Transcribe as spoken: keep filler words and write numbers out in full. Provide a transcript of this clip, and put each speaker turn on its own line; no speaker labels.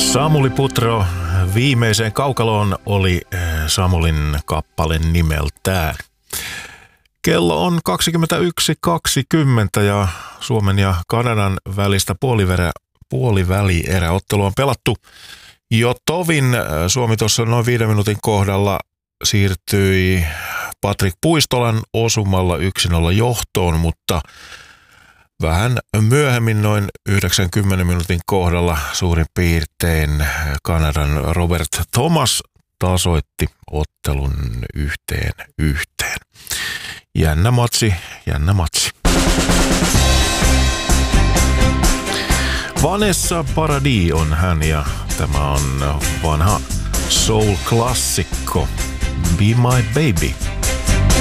Samuli Putro viimeiseen kaukaloon oli Samulin kappale nimeltään. Kello on kaksikymmentäyksi kaksikymmentä ja Suomen ja Kanadan välistä puoliverä, puolivälieräottelua on pelattu jo tovin. Suomi tuossa noin viiden minuutin kohdalla siirtyi Patrik Puistolan osumalla yksi nolla johtoon, mutta vähän myöhemmin noin yhdeksänkymmentä minuutin kohdalla suurin piirtein Kanadan Robert Thomas tasoitti ottelun yhteen yhteen. Jännä matsi, jännä matsi. Vanessa Paradis on hän ja tämä on vanha soul-klassikko Be My Baby.